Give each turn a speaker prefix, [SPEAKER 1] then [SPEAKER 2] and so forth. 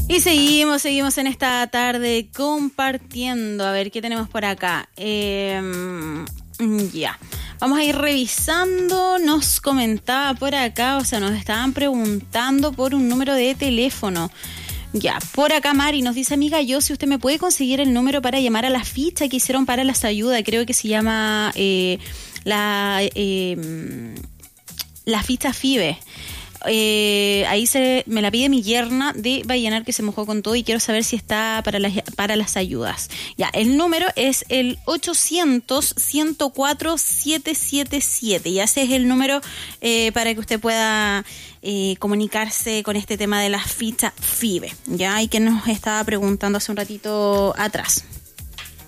[SPEAKER 1] Y seguimos en esta tarde compartiendo. A ver, ¿qué tenemos por acá? Ya. Vamos a ir revisando. Nos comentaba por acá, o sea, nos estaban preguntando por un número de teléfono. Ya, por acá Mari nos dice, amiga, si usted me puede conseguir el número para llamar a la ficha que hicieron para las ayudas, creo que se llama la ficha FIBE. Ahí me la pide mi yerna de Vallenar, que se mojó con todo, y quiero saber si está para las ayudas. Ya, el número es el 800-104-777 y ese es el número para que usted pueda comunicarse con este tema de la ficha FIBE, ya, y que nos estaba preguntando hace un ratito atrás.